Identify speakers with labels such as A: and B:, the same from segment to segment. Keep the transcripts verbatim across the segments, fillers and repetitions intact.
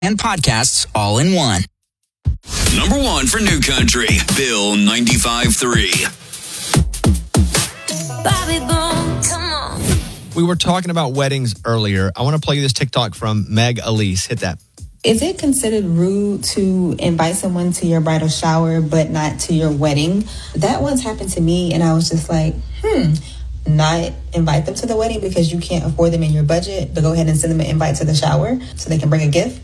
A: and podcasts all in one.
B: Number one for New Country, Bill ninety-five point three.
C: Bobby Bones, come on.
D: We were talking about weddings earlier. I want to play you this TikTok from Meg Elise. Hit that.
E: Is it considered rude to invite someone to your bridal shower but not to your wedding? That once happened to me, and I was just like, hmm, not invite them to the wedding because you can't afford them in your budget, but go ahead and send them an invite to the shower so they can bring a gift?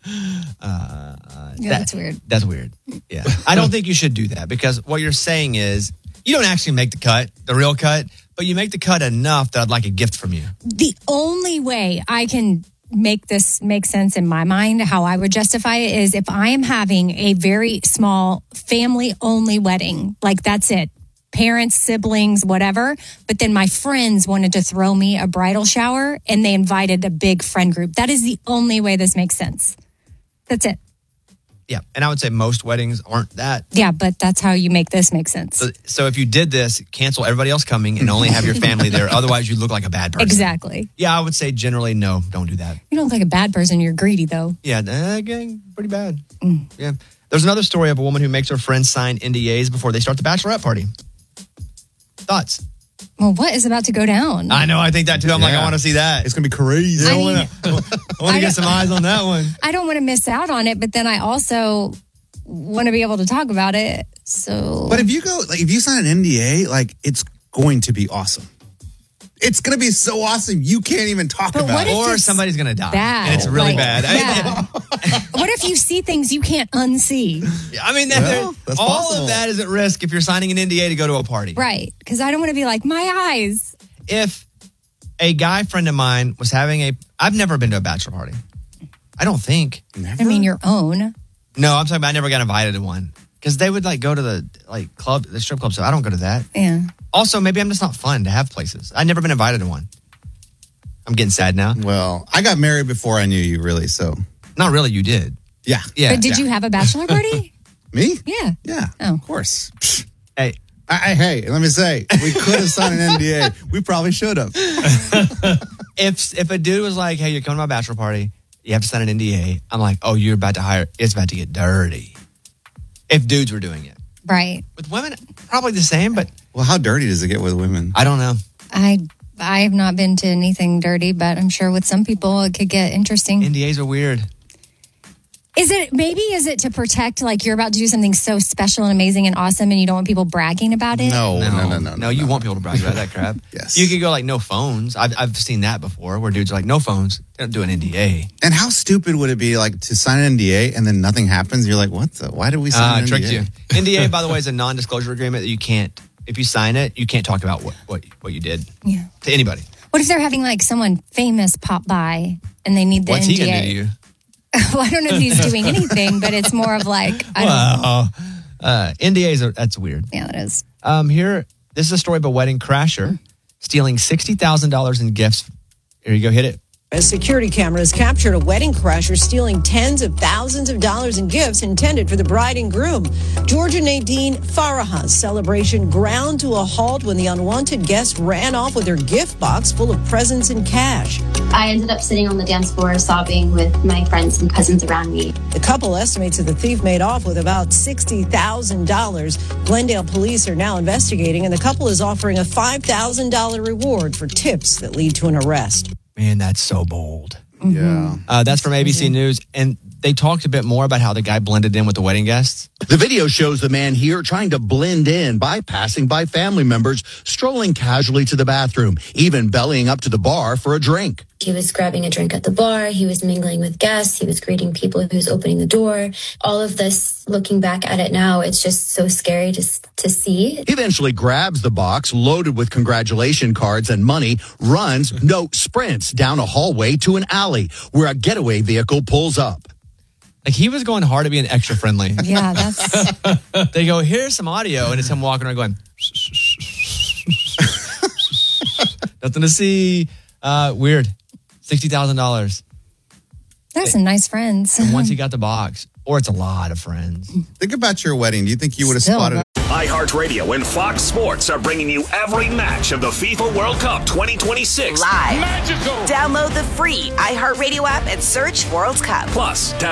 D: Uh,
F: Yeah,
D: that-
F: that's weird.
D: That's weird. Yeah. I don't think you should do that because what you're saying is you don't actually make the cut, the real cut, but you make the cut enough that I'd like a gift from you.
F: The only way I can make this make sense in my mind, how I would justify it, is if I am having a very small family-only wedding, like that's it. Parents, siblings, whatever. But then my friends wanted to throw me a bridal shower and they invited a big friend group. That is the only way this makes sense. That's it.
D: Yeah. And I would say most weddings aren't that.
F: Yeah, but that's how you make this make sense.
D: So, so if you did this, cancel everybody else coming and only have your family there. Otherwise, you look like a bad person.
F: Exactly.
D: Yeah, I would say generally, no, don't do that.
F: You don't look like a bad person. You're greedy, though.
D: Yeah, uh, gang, pretty bad. Mm. Yeah. There's another story of a woman who makes her friends sign N D As before they start the bachelorette party. Thoughts?
F: Well, what is about to go down?
D: I know. I think that too. I'm like,
G: Yeah.
D: I want to see that.
G: It's going to be crazy.
F: I
D: I
F: mean-
D: want to
F: I
D: get
F: don't-
D: some eyes on that one.
F: I don't want to miss out on it, but then I also want to be able to talk about it. So,
G: But if you go, like, if you sign an N D A, like, it's going to be awesome. It's going to be so awesome you can't even talk
F: But
G: about
F: what
G: it.
F: if
D: Or
F: it's
D: somebody's going to die.
F: bad?
D: And it's really
F: Like,
D: bad. I-
F: yeah. What if you see things you can't unsee?
D: I mean, that,
G: Well, that's
D: all
G: possible.
D: of that is at risk if you're signing an N D A to go to a party.
F: Right. Because I don't want to be like, my eyes.
D: If a guy friend of mine was having a, I've never been to a bachelor party. I don't think.
F: I mean, your own.
D: No, I'm talking about I never got invited to one because they would like go to the like club, the strip club. So I don't go to that.
F: Yeah.
D: Also, maybe I'm just not fun to have places. I've never been invited to one. I'm getting sad now.
G: Well, I got married before I knew you, really, so.
D: Not really. You did.
G: Yeah.
D: Yeah.
F: But did
D: yeah.
F: you have a bachelor party?
G: Me?
F: Yeah.
G: Yeah.
F: Oh.
G: Of course. Psh.
D: Hey,
G: I, I, hey, let me say, we could have signed an N D A. We probably should have.
D: if if a dude was like, "Hey, you're coming to my bachelor party, you have to sign an N D A," I'm like, "Oh, you're about to hire. It's about to get dirty." If dudes were doing it
F: Right.
D: with women, probably the same, but
G: Well, how dirty does it get with women?
D: I don't know.
F: I I have not been to anything dirty, but I'm sure with some people it could get interesting.
D: N D As are weird.
F: Is it maybe is it to protect like you're about to do something so special and amazing and awesome and you don't want people bragging about it?
G: No, no, no, no.
D: No, you want people to brag about that crap.
G: Yes.
D: You could go like no phones. I've I've seen that before, where dudes are like no phones. They don't do an N D A.
G: And how stupid would it be, like, to sign an N D A and then nothing happens? You're like, what the? Why did we sign
D: Ah,
G: an N D A?
D: tricked you. N D A, by the way, is a non-disclosure agreement that you can't. If you sign it, you can't talk about what what, what you did
F: Yeah.
D: to anybody.
F: What if they're having like someone famous pop by and they need the
D: What's
F: N D A?
D: he gonna do to you?
F: Well, I don't know if he's doing anything, but it's more of like I don't
D: Wow. Uh, N D As are that's weird.
F: Yeah, that is.
D: Um, here, this is a story of a wedding crasher stealing sixty thousand dollars in gifts. Here you go, hit it.
H: As security cameras captured a wedding crasher stealing tens of thousands of dollars in gifts intended for the bride and groom. Georgia Nadine Faraha's celebration ground to a halt when the unwanted guest ran off with her gift box full of presents and cash.
I: I ended up sitting on the dance floor sobbing with my friends and cousins around me.
H: The couple estimates that the thief made off with about sixty thousand dollars. Glendale police are now investigating, and the couple is offering a five thousand dollars reward for tips that lead to an arrest.
D: Man, that's so bold.
G: Yeah.
D: Uh, that's from A B C News, and they talked a bit more about how the guy blended in with the wedding guests.
J: The video shows the man here trying to blend in by passing by family members, strolling casually to the bathroom, even bellying up to the bar for a drink.
I: He was grabbing a drink at the bar. He was mingling with guests. He was greeting people. He was opening the door. All of this, looking back at it now, it's just so scary to, to see.
J: He eventually grabs the box loaded with congratulation cards and money, runs, no, sprints down a hallway to an alley where a getaway vehicle pulls up.
D: Like he was going hard to being extra friendly.
F: Yeah, that's.
D: They go, here's some audio, and it's him walking around going, nothing to see. Uh, weird. sixty thousand dollars.
F: That's some nice friends.
D: And once he got the box, or it's a lot of friends.
G: Think about your wedding. Do you think you would have
F: Still,
G: spotted
K: iHeartRadio and Fox Sports are bringing you every match of the FIFA World Cup twenty twenty-six.
L: Live. Magical. Download the free iHeartRadio app and search World Cup.
K: Plus,